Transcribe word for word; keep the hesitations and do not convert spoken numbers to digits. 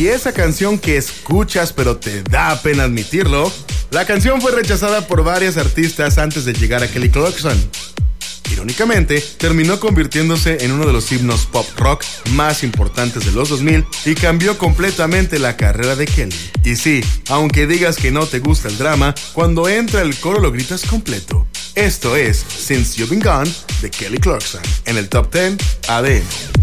Y esa canción que escuchas pero te da pena admitirlo, la canción fue rechazada por varias artistas antes de llegar a Kelly Clarkson. Irónicamente, terminó convirtiéndose en uno de los himnos pop rock más importantes de los dos mil y cambió completamente la carrera de Kelly. Y sí, aunque digas que no te gusta el drama, cuando entra el coro lo gritas completo. Esto es Since You've Been Gone de Kelly Clarkson en el Top diez A D N.